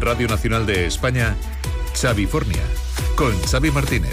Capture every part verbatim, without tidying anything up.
Radio Nacional de España, Xavifornia, con Xavi Martínez.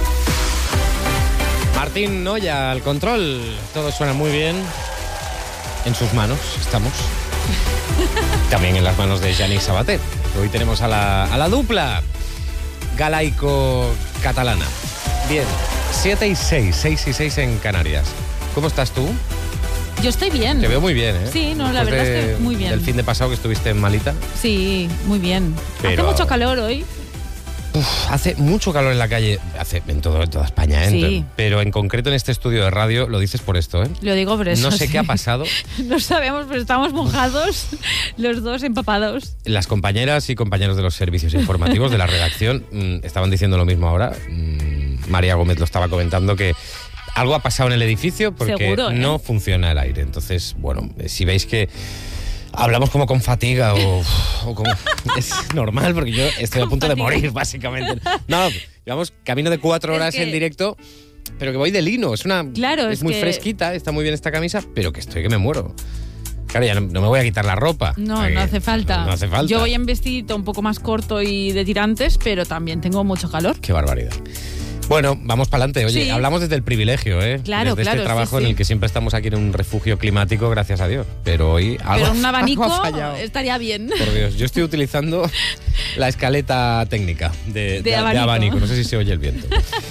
Martín Noya al control. Todo suena muy bien. En sus manos estamos. También en las manos de Yannick Sabater. Hoy tenemos a la, a la dupla galaico-catalana. Bien, siete y seis, seis y seis en Canarias. ¿Cómo estás tú? Yo estoy bien. Te veo muy bien, ¿eh? Sí, no, la Después verdad de, es que muy bien. Del fin de pasado que estuviste en malita. Sí, muy bien. Pero... Hace mucho calor hoy. Uf, hace mucho calor en la calle, hace en, todo, en toda España, ¿eh? Sí. Pero en concreto en este estudio de radio lo dices por esto, ¿eh? Lo digo por eso. No sé sí. qué ha pasado. No sabemos, pero estamos mojados, los dos empapados. Las compañeras y compañeros de los servicios informativos de la redacción mmm, estaban diciendo lo mismo ahora. Mmm, María Gómez lo estaba comentando, que algo ha pasado en el edificio porque Seguro, ¿eh? no funciona el aire. Entonces, bueno, si veis que hablamos como con fatiga o, o como... Es normal porque yo estoy a punto fatiga. de morir, básicamente. No, llevamos camino de cuatro horas es que... en directo, pero que voy de lino. Es una Claro, es, es muy que... fresquita, está muy bien esta camisa, pero que estoy que me muero. Claro, ya no, no me voy a quitar la ropa. No, Porque no hace falta. No, no hace falta. Yo voy en vestidito un poco más corto y de tirantes, pero también tengo mucho calor. Qué barbaridad. Bueno, vamos para adelante. Oye, Sí. hablamos desde el privilegio, ¿eh? Claro, desde claro, este trabajo sí, sí. en el que siempre estamos aquí en un refugio climático, gracias a Dios. Pero hoy algo, Pero un abanico algo ha fallado. estaría bien. Por Dios, yo estoy utilizando la escaleta técnica de, de, De abanico. de abanico. No sé si se oye el viento.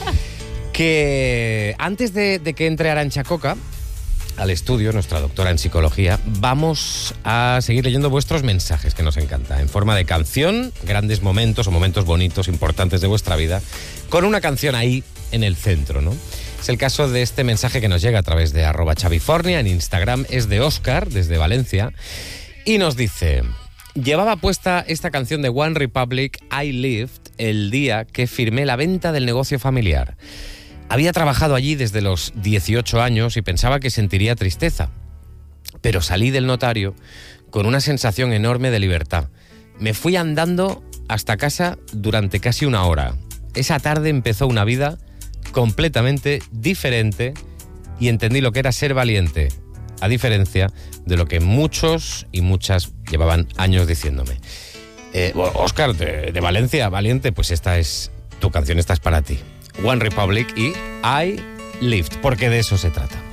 Que antes de, de que entre Arantxa Coca al estudio, nuestra doctora en psicología, vamos a seguir leyendo vuestros mensajes, que nos encanta, en forma de canción, grandes momentos o momentos bonitos, importantes de vuestra vida, con una canción ahí en el centro, ¿no? Es el caso de este mensaje que nos llega a través de arroba Xavifornia en Instagram, es de Óscar, desde Valencia, y nos dice: llevaba puesta esta canción de One Republic, I Lived, el día que firmé la venta del negocio familiar. Había trabajado allí desde los dieciocho años y pensaba que sentiría tristeza. Pero salí del notario con una sensación enorme de libertad. Me fui andando hasta casa durante casi una hora. Esa tarde empezó una vida completamente diferente y entendí lo que era ser valiente, a diferencia de lo que muchos y muchas llevaban años diciéndome. Eh, Óscar, de, de Valencia, valiente, pues esta es tu canción, esta es para ti. One Republic y I Lived, porque de eso se trata.